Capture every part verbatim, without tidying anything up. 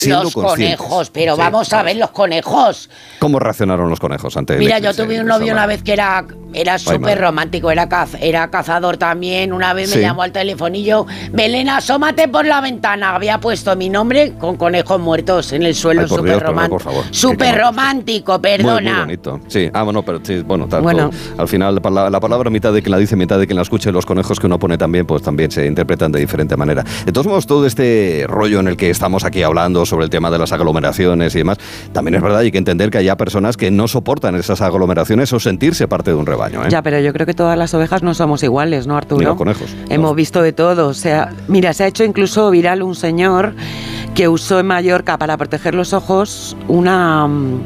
Los conejos, pero sí, vamos a ver los conejos. ¿Cómo reaccionaron los conejos ante Mira, yo tuve un novio una vez que era, era súper romántico, era, caz, era cazador también. Una vez me sí. llamó al telefonillo, Belén, asómate por la ventana. Había puesto mi nombre con conejos muertos en el suelo, súper romántico. Súper romántico, perdona. Muy, muy bonito. Sí, ah, bueno, pero sí, bueno, tanto, bueno. Al final la, la palabra mitad de quien la dice, mitad de quien la escuche, los conejos que uno pone también, pues también se interpretan de diferente manera. De todos modos, todo este rollo en el que estamos aquí hablando sobre el tema de las aglomeraciones y demás, también es verdad, hay que entender que haya personas que no soportan esas aglomeraciones o sentirse parte de un rebaño, ¿eh? Ya, pero yo creo que todas las ovejas no somos iguales, ¿no, Arturo? Ni los conejos. Hemos no. visto de todo. O sea, mira, se ha hecho incluso viral un señor que usó en Mallorca para proteger los ojos una,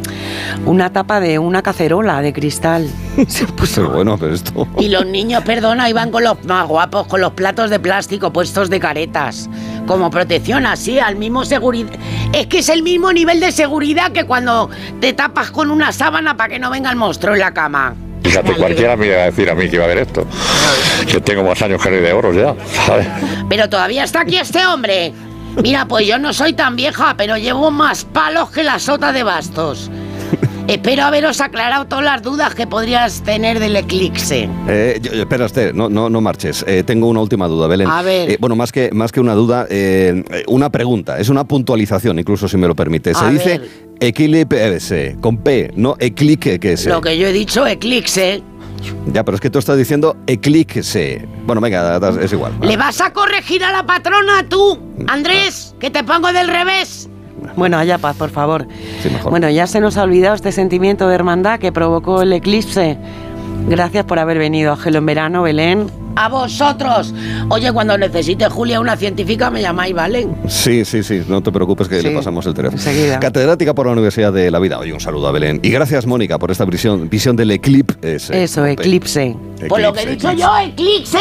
una tapa de una cacerola de cristal. Se puso pero bueno, pero esto... Y los niños, perdona, iban con los más guapos, con los platos de plástico puestos de caretas. Como protección, así, al mismo seguridad. Es que es el mismo nivel de seguridad que cuando te tapas con una sábana para que no venga el monstruo en la cama. Fíjate, cualquiera me iba a decir a mí que iba a ver esto. Que tengo más años que Rey de Oros ya, ¿sabes? Pero todavía está aquí este hombre. Mira, pues yo no soy tan vieja, pero llevo más palos que la sota de bastos. Espero haberos aclarado todas las dudas que podrías tener del eclipse. Eh, yo, espera, Esther, no, no, no marches. Eh, tengo una última duda, Belén. A ver. Eh, bueno, más que, más que una duda, eh, una pregunta. Es una puntualización, incluso si me lo permite. Se A dice ver. eclipse, con P, no eclique que se. Lo que yo he dicho, eclipse. Ya, pero es que tú estás diciendo eclipse. Bueno, venga, es igual. ¿Le vas a corregir a la patrona tú, Andrés? Que te pongo del revés. Bueno, haya paz, por favor. Sí, mejor. Bueno, ya se nos ha olvidado este sentimiento de hermandad que provocó el eclipse. Gracias por haber venido a Gelo en Verano, Belén. A vosotros. Oye, cuando necesite, Julia, una científica, me llamáis, ¿vale? Sí, sí, sí, no te preocupes que sí, le pasamos el teléfono. Enseguida. Catedrática por la Universidad de la Vida. Oye, un saludo a Belén. Y gracias, Mónica, por esta visión, visión del eclipse. Eso, eclipse. eclipse. Por lo que he dicho eclipse. yo, eclipse.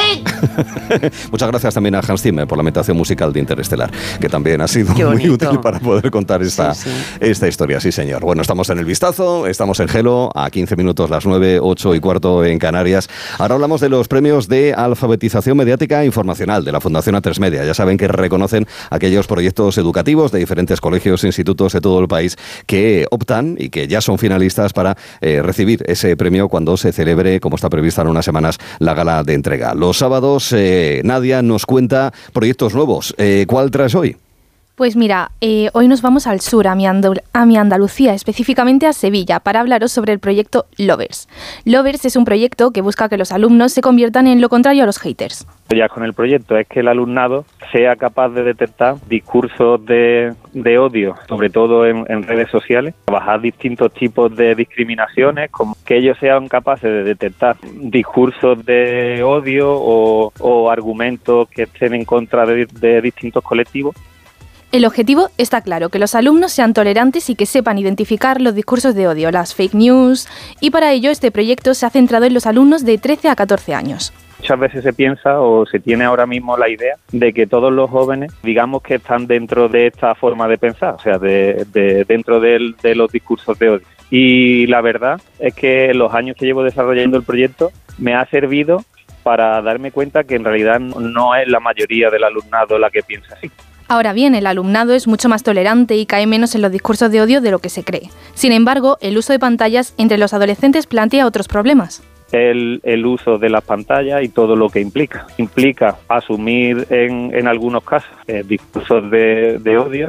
Muchas gracias también a Hans Zimmer por la ambientación musical de Interestelar, que también ha sido muy útil para poder contar esta, sí, sí. esta historia. Sí, señor. Bueno, estamos en El Vistazo, estamos en Gelo, a quince minutos las nueve, ocho y cuarto en Canarias. Ahora hablamos de los premios de alfabetización mediática e informacional de la Fundación A tres Media. Ya saben que reconocen aquellos proyectos educativos de diferentes colegios e institutos de todo el país que optan y que ya son finalistas para eh, recibir ese premio cuando se celebre, como está prevista en unas semanas, la gala de entrega. Los sábados, eh, Nadia nos cuenta proyectos nuevos. Eh, ¿Cuál traes hoy? Pues mira, eh, hoy nos vamos al sur, a mi, Andal- a mi Andalucía, específicamente a Sevilla, para hablaros sobre el proyecto Lovers. Lovers es un proyecto que busca que los alumnos se conviertan en lo contrario a los haters. Ya con el proyecto es que el alumnado sea capaz de detectar discursos de, de odio, sobre todo en, en redes sociales, trabajar distintos tipos de discriminaciones, como que ellos sean capaces de detectar discursos de odio o, o argumentos que estén en contra de, de distintos colectivos. El objetivo está claro, que los alumnos sean tolerantes y que sepan identificar los discursos de odio, las fake news, y para ello este proyecto se ha centrado en los alumnos de trece a catorce años. Muchas veces se piensa o se tiene ahora mismo la idea de que todos los jóvenes, digamos que están dentro de esta forma de pensar, o sea, de, de, dentro de, de los discursos de odio. Y la verdad es que en los años que llevo desarrollando el proyecto me ha servido para darme cuenta que en realidad no es la mayoría del alumnado la que piensa así. Ahora bien, el alumnado es mucho más tolerante y cae menos en los discursos de odio de lo que se cree. Sin embargo, el uso de pantallas entre los adolescentes plantea otros problemas. El, el uso de las pantallas y todo lo que implica. Implica asumir en, en algunos casos eh, discursos de, de odio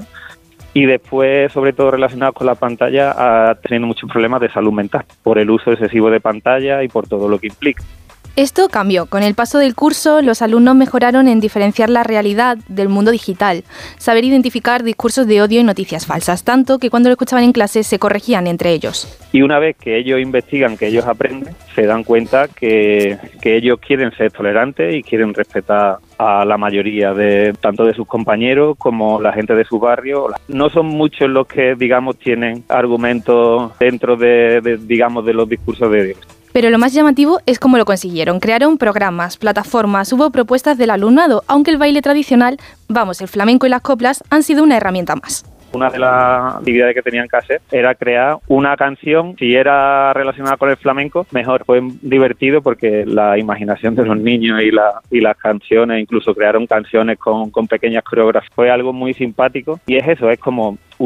y después, sobre todo relacionados con la pantalla, a, teniendo muchos problemas de salud mental por el uso excesivo de pantalla y por todo lo que implica. Esto cambió. Con el paso del curso, los alumnos mejoraron en diferenciar la realidad del mundo digital, saber identificar discursos de odio y noticias falsas, tanto que cuando lo escuchaban en clase se corregían entre ellos. Y una vez que ellos investigan, que ellos aprenden, se dan cuenta que, que ellos quieren ser tolerantes y quieren respetar a la mayoría de tanto de sus compañeros como la gente de su barrio. No son muchos los que, digamos, tienen argumentos dentro de, de digamos, de los discursos de odio. Pero lo más llamativo es cómo lo consiguieron. Crearon programas, plataformas, hubo propuestas del alumnado, aunque el baile tradicional, vamos, el flamenco y las coplas, han sido una herramienta más. una de las actividades que tenían que hacer era crear una canción, si era relacionada con el flamenco, mejor. Fue divertido porque la imaginación de los niños y, la, y las canciones, incluso crearon canciones con, con pequeñas coreografías, fue algo muy simpático y es eso, es como